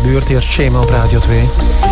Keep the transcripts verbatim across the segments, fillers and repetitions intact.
gebeurt. Eerst Shema op Radio twee.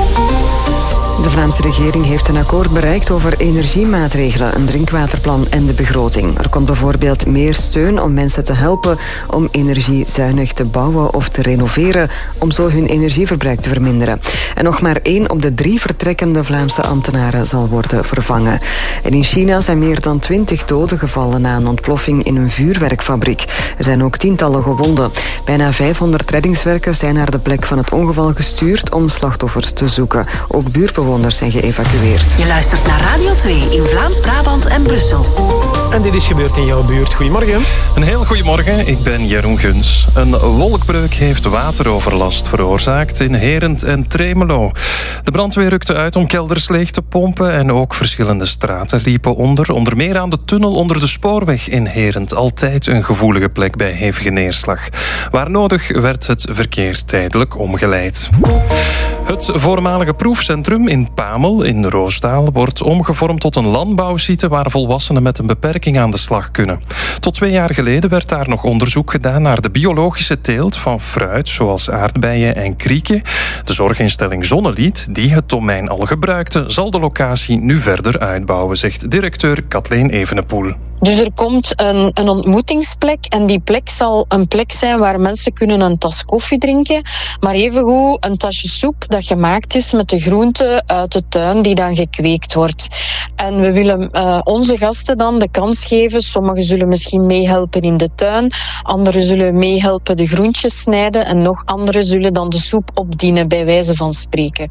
De Vlaamse regering heeft een akkoord bereikt over energiemaatregelen, een drinkwaterplan en de begroting. Er komt bijvoorbeeld meer steun om mensen te helpen om energiezuinig te bouwen of te renoveren, om zo hun energieverbruik te verminderen. En nog maar één op de drie vertrekkende Vlaamse ambtenaren zal worden vervangen. En in China zijn meer dan twintig doden gevallen na een ontploffing in een vuurwerkfabriek. Er zijn ook tientallen gewonden. Bijna vijfhonderd reddingswerkers zijn naar de plek van het ongeval gestuurd om slachtoffers te zoeken. Ook buurtbewoners zijn geëvacueerd. Je luistert naar Radio twee in Vlaams-Brabant en Brussel. En dit is gebeurd in jouw buurt. Goedemorgen. Een heel goedemorgen, ik ben Jeroen Guns. Een wolkbreuk heeft wateroverlast veroorzaakt in Herent en Tremelo. De brandweer rukte uit om kelders leeg te pompen en ook verschillende straten liepen onder. Onder meer aan de tunnel onder de spoorweg in Herent. Altijd een gevoelige plek bij hevige neerslag. Waar nodig werd het verkeer tijdelijk omgeleid. Het voormalige proefcentrum in Pamel in Roosdaal wordt omgevormd tot een landbouwsite waar volwassenen met een beperking aan de slag kunnen. Tot twee jaar geleden werd daar nog onderzoek gedaan naar de biologische teelt van fruit zoals aardbeien en krieken. De zorginstelling Zonnelied, die het domein al gebruikte, zal de locatie nu verder uitbouwen, zegt directeur Kathleen Evenepoel. Dus er komt een, een ontmoetingsplek en die plek zal een plek zijn waar mensen kunnen een tas koffie drinken, maar evengoed een tasje soep dat gemaakt is met de groenten uit de tuin die dan gekweekt wordt. En we willen uh, onze gasten dan de kans geven. Sommigen zullen misschien meehelpen in de tuin, anderen zullen meehelpen de groentjes snijden en nog anderen zullen dan de soep opdienen, bij wijze van spreken.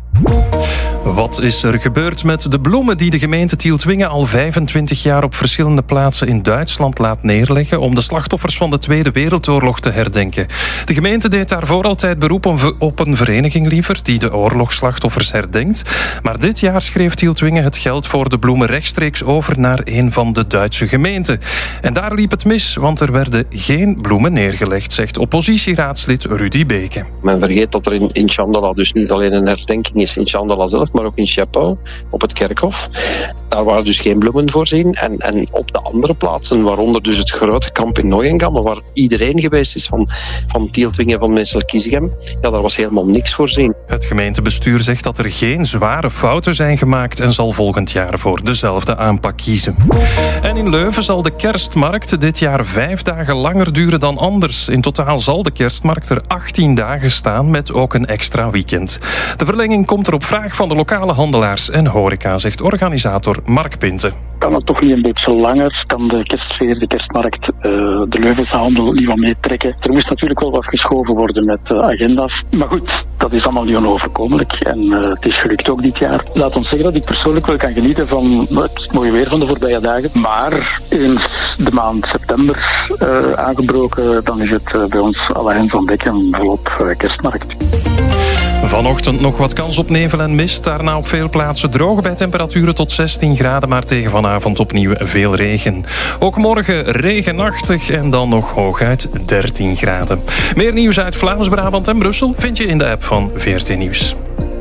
Wat is er gebeurd met de bloemen die de gemeente Tieltwingen al vijfentwintig jaar op verschillende plaatsen in Duitsland laat neerleggen om de slachtoffers van de Tweede Wereldoorlog te herdenken? De gemeente deed daarvoor altijd beroep op een vereniging liever die de oorlogsslachtoffers herdenkt. Maar dit jaar schreef Tieltwingen het geld voor de bloemen rechtstreeks over naar een van de Duitse gemeenten. En daar liep het mis, want er werden geen bloemen neergelegd, zegt oppositieraadslid Rudy Beke. Men vergeet dat er in, in Chandala dus niet alleen een herdenking is in Chandala zelf, maar ook in Schepau, op het kerkhof. Daar waren dus geen bloemen voorzien. En, en op de andere plaatsen, waaronder dus het grote kamp in Nooiengamme, waar iedereen geweest is van, van Tieltwingen, van Messel-Kiezegem, ja, daar was helemaal niks voorzien. Het gemeentebestuur zegt dat er geen zware fouten zijn gemaakt en zal volgend jaar voor dezelfde aanpak kiezen. En in Leuven zal de kerstmarkt dit jaar vijf dagen langer duren dan anders. In totaal zal de kerstmarkt er achttien dagen staan met ook een extra weekend. De verlenging komt er op vraag van de lokale handelaars en horeca, zegt organisator Mark Pinten. Kan het toch niet een beetje langer? Kan de kerstsfeer, de kerstmarkt, uh, de Leuvense handel niet wat meetrekken? Er moest natuurlijk wel wat geschoven worden met uh, agenda's. Maar goed, dat is allemaal niet onoverkomelijk. En uh, het is gelukt ook dit jaar. Laat ons zeggen dat ik persoonlijk wel kan genieten van het mooie weer van de voorbije dagen. Maar eens de maand september uh, aangebroken, dan is het uh, bij ons alle hens aan dek en volop uh, kerstmarkt. Vanochtend nog wat kans op nevel en mist. Daarna op veel plaatsen droog bij temperaturen tot zestien graden. Maar tegen vanavond opnieuw veel regen. Ook morgen regenachtig en dan nog hooguit dertien graden. Meer nieuws uit Vlaams-Brabant en Brussel vind je in de app van V R T Nieuws.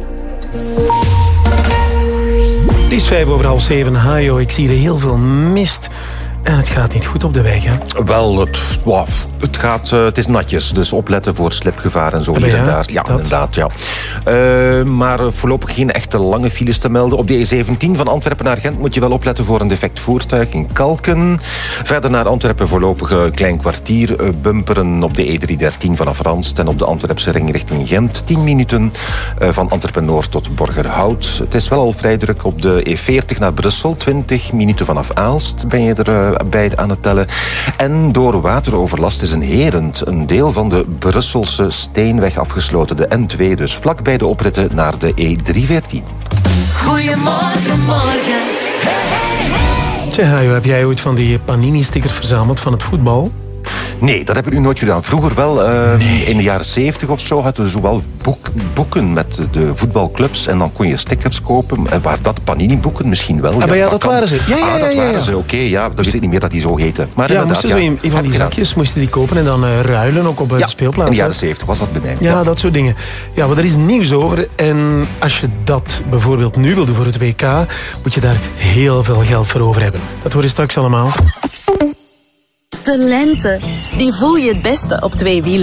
Het is vijf over half zeven. Hajo, ik zie er heel veel mist. En het gaat niet goed op de weg, hè? Wel, het, wow, het, gaat, uh, het is natjes, dus opletten voor slipgevaar en zo hier ja, en daar. Ja, dat. inderdaad, ja. Uh, maar voorlopig geen echte lange files te melden. Op de E zeventien van Antwerpen naar Gent moet je wel opletten voor een defect voertuig in Kalken. Verder naar Antwerpen voorlopig een klein kwartier. Uh, bumperen op de E driehonderddertien vanaf Ranst en op de Antwerpse ring richting Gent. tien minuten uh, van Antwerpen-Noord tot Borgerhout. Het is wel al vrij druk op de E veertig naar Brussel. twintig minuten vanaf Aalst ben je er uh, bij aan het tellen. En door wateroverlast is in Herent een deel van de Brusselse Steenweg afgesloten. De N twee dus, vlak bij de opritten naar de E driehonderdveertien. Goedemorgen, morgen. Zeg, Hajo, heb jij ooit van die Panini-stickers verzameld van het voetbal? Nee, dat heb ik nu nooit gedaan. Vroeger wel, uh, nee. in de jaren zeventig of zo, hadden we zowel boek, boeken met de voetbalclubs en dan kon je stickers kopen. En waar dat Panini-boeken misschien wel. Ah, ja, maar ja, dat kan... waren ze. Ja, ja, ah, dat ja, ja, waren ja. ze, oké. Okay, ja, dat weet ik niet meer dat die zo heten. Maar ja, inderdaad, moesten ja, zo in, in van die zakjes moesten die kopen en dan uh, ruilen ook op het ja, speelplaats. in de jaren zeventig was dat bij mij. Ja, ja, dat soort dingen. Ja, maar er is nieuws over. En als je dat bijvoorbeeld nu wil doen voor het W K, moet je daar heel veel geld voor over hebben. Dat hoor je straks allemaal. De lente, die voel je het beste op twee wielen.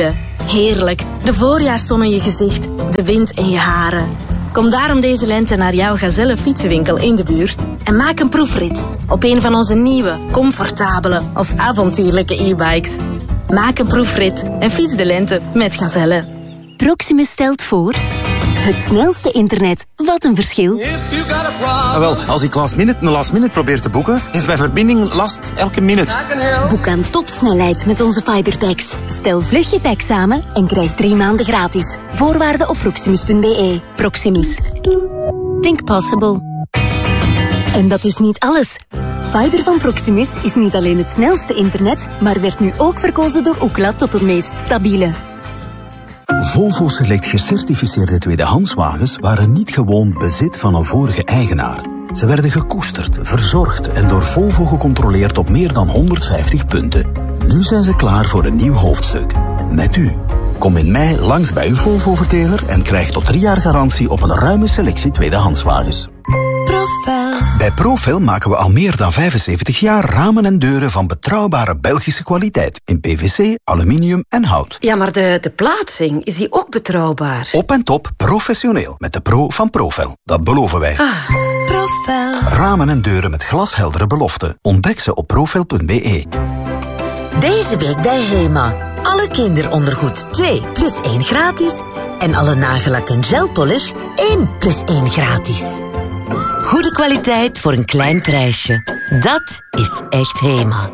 Heerlijk, de voorjaarszon in je gezicht, de wind in je haren. Kom daarom deze lente naar jouw Gazelle fietsenwinkel in de buurt en maak een proefrit op een van onze nieuwe, comfortabele of avontuurlijke e-bikes. Maak een proefrit en fiets de lente met Gazelle. Proximus stelt voor... Het snelste internet. Wat een verschil. Ah, wel, als ik last minute een last minute probeer te boeken, heeft mijn verbinding last elke minuut. Boek aan topsnelheid met onze Fiberpacks. Stel vlug je pack samen en krijg drie maanden gratis. Voorwaarden op proximus punt b e. Proximus. Think possible. En dat is niet alles. Fiber van Proximus is niet alleen het snelste internet, maar werd nu ook verkozen door Ookla tot het meest stabiele. Volvo Select gecertificeerde tweedehandswagens waren niet gewoon bezit van een vorige eigenaar. Ze werden gekoesterd, verzorgd en door Volvo gecontroleerd op meer dan honderdvijftig punten. Nu zijn ze klaar voor een nieuw hoofdstuk. Met u. Kom in mei langs bij uw Volvo-verteler en krijg tot drie jaar garantie op een ruime selectie tweedehandswagens. Profel. Bij Profel maken we al meer dan vijfenzeventig jaar ramen en deuren van betrouwbare Belgische kwaliteit. In P V C, aluminium en hout. Ja, maar de, de plaatsing, is die ook betrouwbaar? Op en top professioneel. Met de pro van Profel. Dat beloven wij. Ah, Profel. Ramen en deuren met glasheldere beloften. Ontdek ze op profel punt b e. Deze week bij Hema. Alle kinderondergoed twee plus één gratis. En alle nagellak en gelpolish één plus één gratis. Goede kwaliteit voor een klein prijsje. Dat is echt Hema.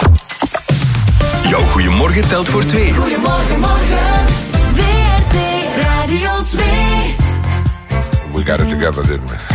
Jouw goeiemorgen telt voor twee. Goeiemorgen, morgen. W R T Radio twee. We got it together, didn't we?